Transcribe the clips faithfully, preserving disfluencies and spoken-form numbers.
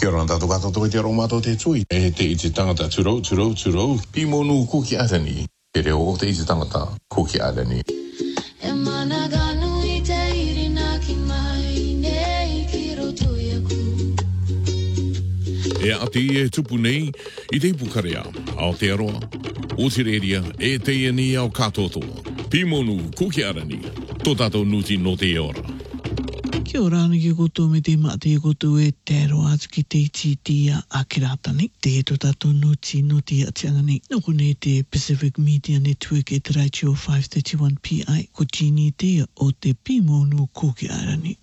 kia ora tātou kata toi te romato te tui. E te i te tangata turo, turo, turo. Pimonu kuki arani. Te reo o te i te tangata kuki arani. E mana ganu i te irina ki mai nei ki roto ia ku. E ati e tupu nei i te pukarea ao te aroa. O te reria e te iani ao katotoa. Pimonu kuki arani. Tō tātou nuti no te ora. Kia ora ana ki koutou me te mate e koutou e te aroa atu ki te iti tia a kiratani. Te e tō tātou nuti no te atianga nei. Noko ne te Pacific Media Network e te Raichio five thirty-one P I. Ko Gini tia o te Pimonu kuki arani.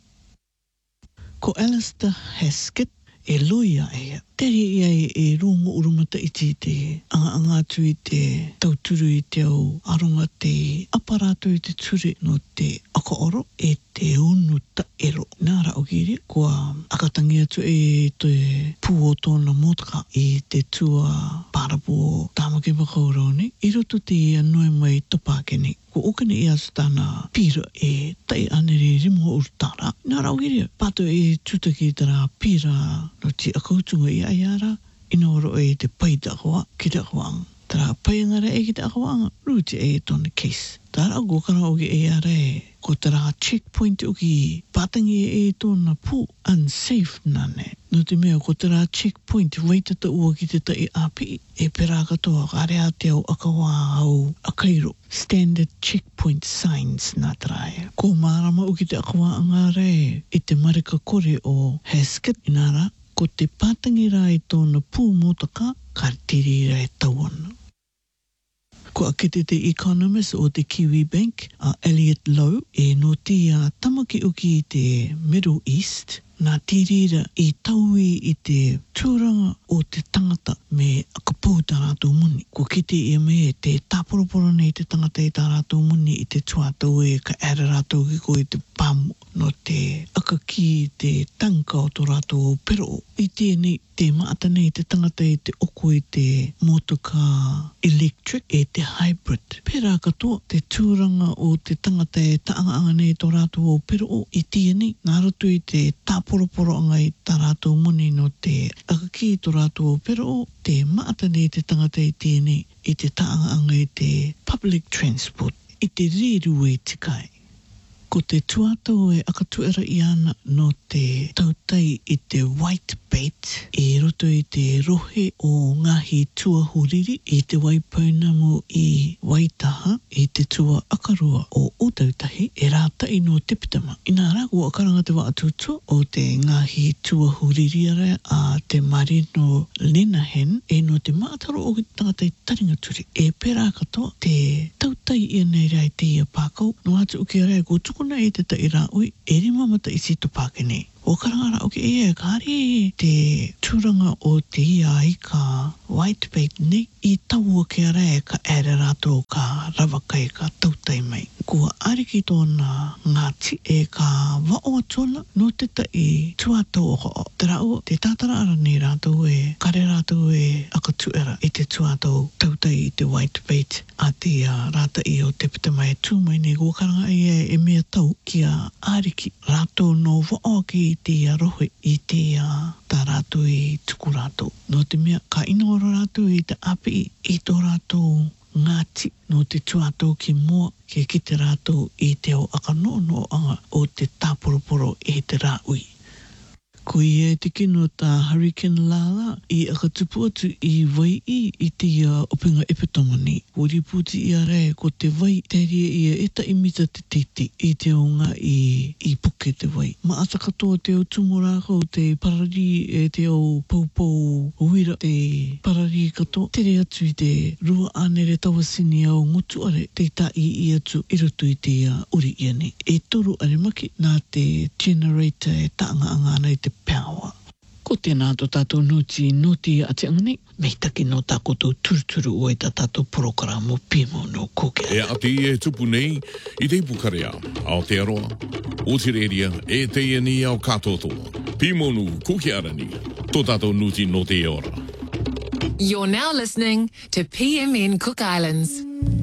Ko Alistair Haskett e loia ea. Tere ia e, e rongo urumata i te te anga anga atu i te tauturu i te au aronga te aparato i te ture no te akaoro e te unu ta ero. Nāra o kiri, kua akatangi atu e te pū o tōna motaka i te tua parapo tāmake whakauroni. I roto te ia noe mai topākeni. Ko okane i asa tāna pira e tai anere rimo urtara. Nāra o kiri, pato e tutaki tara pira no te akautunga i aiara, ina oro e te pai te akawa, ki te akawanga. Tara pai ngara e ki te akawanga, ruti e tōna case. Tara ko kara o ki e ara e, ko tara checkpoint o ki patangi e tōna pū, unsafe nane. No te mea, ko tara checkpoint, waitata ua ki te tai api, e pera katoa, karea te au akawa au akairo. Standard checkpoint signs nā tarae. Ko marama o ki te akawa angare e, i te marika kore o Haskett, inara, ko te pātangi rai tōna pū motaka, ka tiri rai tauana. Ko akete te economist o te Kiwi Bank, a Elliot Lowe, e no te a tamaki uki i te Middle East, nā tirira i taui i te tūranga o te tangata me akapau tā rātou muni. Ko kite ia me e te tāporoporo nei te tangata i tā rātou muni i te tuatau e ka ara rātou ki ko i te pāmu no te akaki i te tanka o tō rātou o pero. I tēnei te maata nei te tangata i te oko i te motoka electric e te hybrid. Pērā katoa te tūranga o te tangata e taanga nei tō rātou o pero i tēnei nā roto i te tāporoporo anga i tā rātou muni no te akaki i tō rātou o pero te maata nei te tangata i tēnei i te taanga anga i te public transport i te riru e tikai. Ko te tuatau e akatuera i ana no te tautai i te white bait e roto i te rohe o ngahi tuahuriri i te waipaunamu i Waitaha i te tua akarua o Otautahi e rāta i no Tipitama. Ina rā kua akaranga te wa atutua o te ngahi tuahuriri ara a te Marino Lenahan e no te mātaro o ki tangata i taringaturi. E pērā katoa te tautai i nei rai te ia pākau no atu uki ara e ko tukuna e te tai rā ui e rima mata i sito pākene. O karangara o ke e kāri te tūranga o te ia i ka white bait nei i taua ke ara e ka ere rātou ka rawaka e ka tautai mai. Kua ariki tōna ngāti e ka wao atona no te tai tuatau o ko. Te rau te tātara ara nei rātou e kare rātou e akatuera i te tuatau tautai i te white bait a te uh, rāta i o te pitamai tūmai nei kua karanga e e mea tau ki a ariki rātou no wao ki te arohe i te uh, tā rātou i tuku rātou. No te mea, ka inooro rātou i te api i tō rātou ngāti no te tuatau ki mua ke ki te rātou i te o akanono anga o te tāporoporo e te rāui. Ko i e te kino tā Hurricane Lala i akatupu atu i vai i i te uh, opinga epitomani. Ko riputi i a rea ko te vai teri i a eta imita te titi i te onga i, i puke te vai. Ma ata katoa te o tumurako te parari e te o paupau uira te parari katoa. Tere atu i te rua anere tawasini au ngutu are te ta i i atu i roto i te uh, uri iane. E toru are maki nā te generator e taanga angana i te power. Ko tēnā tō tātou noti noti ati anganei, mei taki no tā koto turuturu o e tā tātou programo Pimonu kuki. E ati e tupu nei i te pukarea ao te aroa, o te reria e te iani ao katotoa. Pimonu kuki arani, tō tātou noti no te ora. You're now listening to P M N Cook Islands.